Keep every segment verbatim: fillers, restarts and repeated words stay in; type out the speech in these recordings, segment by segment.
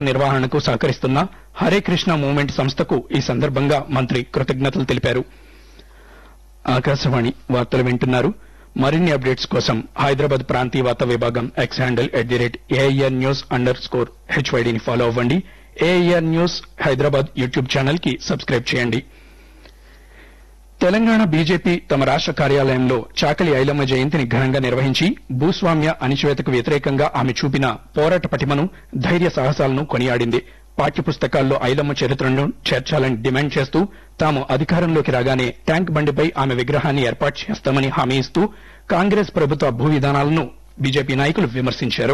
నిర్వహణకు సహకరిస్తున్న హరే కృష్ణ మూవ్మెంట్ సంస్థకు ఈ సందర్భంగా మంత్రి కృతజ్ఞతలు తెలిపారు. ఆకాశవాణి వార్తలు వింటున్నారు. మరిన్ని అప్డేట్స్ కోసం హైదరాబాద్ ప్రాంతీయ వార్తా విభాగం X handle at the rate AIR news under score హెచ్వైడీని follow అవ్వండి. AIR news Hyderabad YouTube channel కి సబ్స్క్రైబ్ చేయండి. తెలంగాణ బీజేపీ తమ రాష్ట కార్యాలయంలో చాకలి ఐలమ్మ జయంతిని ఘనంగా నిర్వహించి భూస్వామ్య అణిచివేతకు వ్యతిరేకంగా ఆమె చూపిన పోరాట పటిమను, ధైర్య సాహసాలను కొనియాడింది. పాఠ్యపుస్తకాల్లో ఐలమ్మ చరిత్రను చేర్చాలని డిమాండ్ చేస్తూ తాము అధికారంలోకి రాగానే ట్యాంక్ బండిపై ఆమె విగ్రహాన్ని ఏర్పాటు చేస్తామని హామీ ఇస్తూ కాంగ్రెస్ ప్రభుత్వ భూ విధానాలను బీజేపీ నాయకులు విమర్శించారు.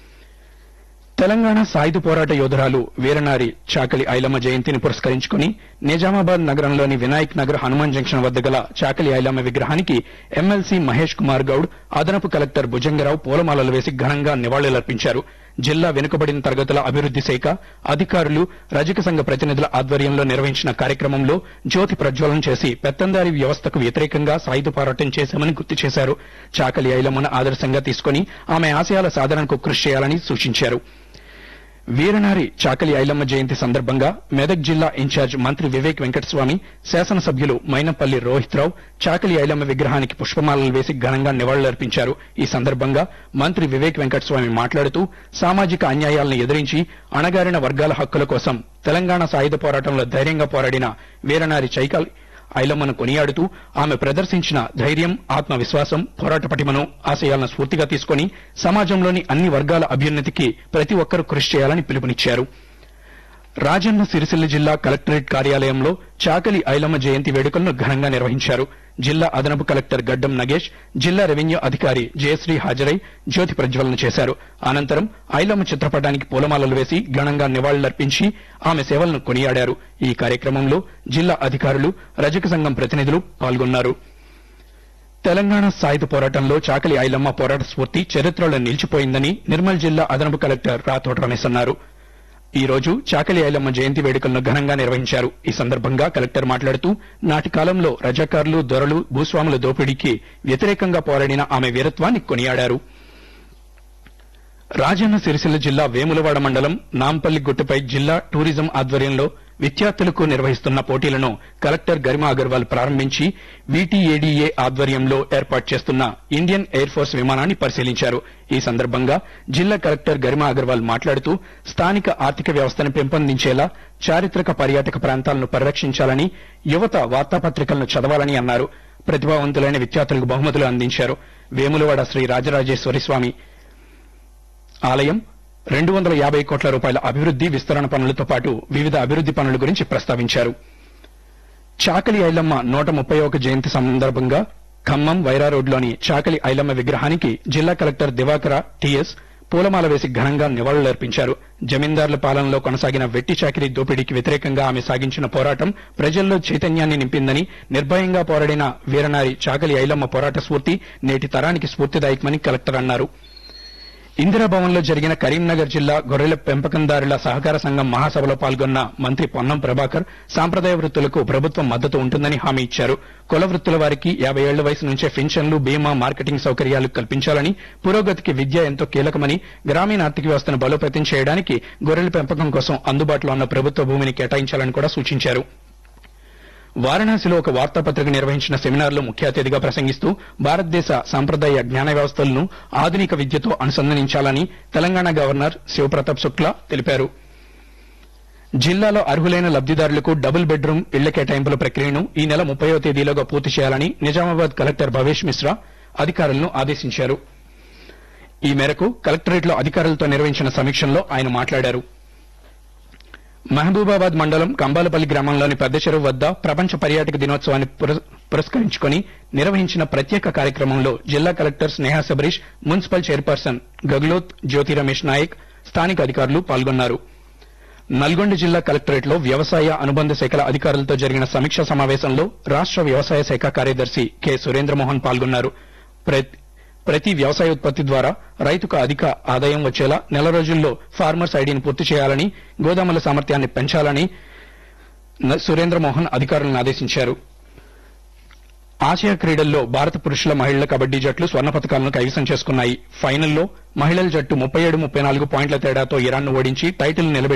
తెలంగాణ సాయుధ పోరాట యోధురాలు వీరనారి చాకలి ఐలమ్మ జయంతిని పురస్కరించుకుని నిజామాబాద్ నగరంలోని వినాయక్ నగర్ హనుమాన్ జంక్షన్ వద్ద గల చాకలి ఐలమ్మ విగ్రహానికి ఎమ్మెల్సీ మహేష్ కుమార్ గౌడ్, అదనపు కలెక్టర్ భుజంగరావు పూలమాలలు వేసి ఘనంగా నివాళులర్పించారు. జిల్లా వెనుకబడిన తరగతుల అభివృద్ది శాఖ అధికారులు, రజక సంఘ ప్రతినిధుల ఆధ్వర్యంలో నిర్వహించిన కార్యక్రమంలో జ్యోతి ప్రజ్వలన చేసి పెత్తందారీ వ్యవస్థకు వ్యతిరేకంగా సాయుధ పోరాటం చేశామని గుర్తు చేశారు. చాకలి ఐలమ్మను ఆదర్శంగా తీసుకుని ఆమె ఆశయాల సాధనకు కృషి చేయాలని సూచించారు. వీరనారి చాకలి ఐలమ్మ జయంతి సందర్భంగా మెదక్ జిల్లా ఇన్ఛార్జ్ మంత్రి వివేక్ వెంకటస్వామి, శాసనసభ్యులు మైనంపల్లి రోహిత్రావు చాకలి ఐలమ్మ విగ్రహానికి పుష్పమాలలు వేసి ఘనంగా నివాళులర్పించారు. ఈ సందర్భంగా మంత్రి వివేక్ వెంకటస్వామి మాట్లాడుతూ సామాజిక అన్యాయాలను ఎదిరించి అణగారిన వర్గాల హక్కుల కోసం తెలంగాణ సాయుధ పోరాటంలో ధైర్యంగా పోరాడిన వీరనారి చాకలి ఐలమ్మను కొనియాడుతూ ఆమె ప్రదర్శించిన ధైర్యం, ఆత్మవిశ్వాసం, పోరాట పటిమను, ఆశయాలను స్ఫూర్తిగా తీసుకుని సమాజంలోని అన్ని వర్గాల అభ్యున్నతికి ప్రతి ఒక్కరూ కృషి చేయాలని పిలుపునిచ్చారు. రాజన్న సిరిసిల్ల జిల్లా కలెక్టరేట్ కార్యాలయంలో చాకలి ఐలమ్మ జయంతి వేడుకలను ఘనంగా నిర్వహించారు. జిల్లా అదనపు కలెక్టర్ గడ్డం నగేష్, జిల్లా రెవెన్యూ అధికారి జయశ్రీ హాజరై జ్యోతి ప్రజ్వలన చేశారు. అనంతరం ఐలమ్మ చిత్రపటానికి పూలమాలలు వేసి ఘనంగా నివాళులర్పించి ఆమె సేవలను కొనియాడారు. ఈ కార్యక్రమంలో జిల్లా అధికారులు, రజక సంఘం ప్రతినిధులు పాల్గొన్నారు. తెలంగాణ సాయుధ పోరాటంలో చాకలి ఐలమ్మ పోరాట స్ఫూర్తి చరిత్రలో నిలిచిపోయిందని నిర్మల్ జిల్లా అదనపు కలెక్టర్ రాథోడ్ రమేష్ అన్నారు. ఈ రోజు చాకలి ఐలమ్మ జయంతి వేడుకలను ఘనంగా నిర్వహించారు. ఈ సందర్భంగా కలెక్టర్ మాట్లాడుతూ నాటి కాలంలో రజాకారులు, దొరలు, భూస్వాముల దోపిడీకి వ్యతిరేకంగా పోరాడిన ఆమె వీరత్వాన్ని కొనియాడారు. రాజన్న సిరిసిల్ల జిల్లా వేములవాడ మండలం నాంపల్లి గుట్టపై జిల్లా టూరిజం ఆధ్వర్యంలో విద్యార్థులకు నిర్వహిస్తున్న పోటీలను కలెక్టర్ గరిమా అగర్వాల్ ప్రారంభించి వీటీఏడీఏ ఆధ్వర్యంలో ఏర్పాటు చేస్తున్న ఇండియన్ ఎయిర్ ఫోర్స్ విమానాన్ని పరిశీలించారు. ఈ సందర్భంగా జిల్లా కలెక్టర్ గరిమా అగర్వాల్ మాట్లాడుతూ స్థానిక ఆర్థిక వ్యవస్థను పెంపొందించేలా చారిత్రక పర్యాటక ప్రాంతాలను పరిరక్షించాలని, యువత వార్తాపత్రికలను చదవాలని అన్నారు. ప్రతిభావంతులైన విద్యార్థులకు బహుమతులు అందించారు. వేములవాడ శ్రీ రాజరాజేశ్వరి స్వామి ఆలయం రెండు వందల యాభై కోట్ల రూపాయల అభివృద్ది, విస్తరణ పనులతో పాటు వివిధ అభివృద్ది పనుల గురించి ప్రస్తావించారు. చాకలి ఐలమ్మ నూట ముప్పై ఒక జయంతి సందర్భంగా ఖమ్మం వైరా రోడ్లోని చాకలి ఐలమ్మ విగ్రహానికి జిల్లా కలెక్టర్ దివాకర టీఎస్ పూలమాల వేసి ఘనంగా నివాళులర్పించారు. జమీందారుల పాలనలో కొనసాగిన వెట్టి చాకిరీ దోపిడీకి వ్యతిరేకంగా ఆమె సాగించిన పోరాటం ప్రజల్లో చైతన్యాన్ని నింపిందని, నిర్భయంగా పోరాడిన వీరనారి చాకలి ఐలమ్మ పోరాట స్ఫూర్తి నేటి తరానికి స్ఫూర్తిదాయకమని కలెక్టర్ అన్నారు. ఇందిరాభవన్లో జరిగిన కరీంనగర్ జిల్లా గొర్రెల పెంపకందారుల సహకార సంఘం మహాసభలో పాల్గొన్న మంత్రి పొన్నం ప్రభాకర్ సాంప్రదాయ వృత్తులకు ప్రభుత్వం మద్దతు ఉంటుందని హామీ ఇచ్చారు. కుల వృత్తుల వారికి యాభై ఏళ్ల వయసు నుంచే పెన్షన్లు, బీమా, మార్కెటింగ్ సౌకర్యాలు కల్పించాలని, పురోగతికి విద్య ఎంతో కీలకమని, గ్రామీణ ఆర్థిక వ్యవస్థను బలోపేతం చేయడానికి గొర్రెల పెంపకం కోసం అందుబాటులో ఉన్న ప్రభుత్వ భూమిని కేటాయించాలని కూడా సూచించారు. వారణాసిలో ఒక వార్తాపత్రిక నిర్వహించిన సెమినార్లో ముఖ్య అతిథిగా ప్రసంగిస్తూ భారతదేశ సాంప్రదాయ జ్ఞాన వ్యవస్థలను ఆధునిక విద్యతో అనుసంధానించాలని తెలంగాణ గవర్నర్ శివప్రతాప్ శుక్లా తెలిపారు. జిల్లాలో అర్హులైన లబ్దిదారులకు డబుల్ బెడ్రూమ్ ఇళ్ల కేటాయింపుల ప్రక్రియను ఈ నెల ముప్పైవ తేదీలోగా పూర్తి చేయాలని నిజామాబాద్ కలెక్టర్ భవేష్ మిశ్రా అధికారులను ఆదేశించారు. ఈ మేరకు కలెక్టరేట్లో అధికారులతో నిర్వహించిన సమీక్షలో ఆయన మాట్లాడారు. మహబూబాబాద్ మండలం కంబాలపల్లి గ్రామంలోని పెద్ద చెరువు వద్ద ప్రపంచ పర్యాటక దినోత్సవాన్ని పురస్కరించుకుని నిర్వహించిన ప్రత్యేక కార్యక్రమంలో జిల్లా కలెక్టర్ స్నేహ సబరీష్, మున్సిపల్ చైర్పర్సన్ గగ్లోత్ జ్యోతి రమేష్ నాయక్, స్థానిక అధికారులు పాల్గొన్నారు. నల్గొండ జిల్లా కలెక్టరేట్లో వ్యవసాయ అనుబంధ శాఖల అధికారులతో జరిగిన సమీక్షా సమావేశంలో రాష్ట వ్యవసాయ శాఖ కార్యదర్శి కె సురేంద్రమోహన్ పాల్గొన్నారు. ప్రతి వ్యవసాయ ఉత్పత్తి ద్వారా రైతుకు అధిక ఆదాయం వచ్చేలా నెల రోజుల్లో ఫార్మర్స్ ఐడీని పూర్తి చేయాలని, గోదాముల సామర్థ్యాన్ని పెంచాలని సురేంద్రమోహన్ అధికారులను ఆదేశించారు. ఆసియా క్రీడల్లో భారత పురుషుల మహిళల కబడ్డీ జట్లు స్వర్ణ పతకాలను కైవసం చేసుకున్నాయి. ఫైనల్లో మహిళల జట్టు ముప్పై ఏడు ముప్పై నాలుగు పాయింట్ల తేడాతో ఇరాన్ను ఓడించి టైటిల్ నిలబెట్టుకుంది.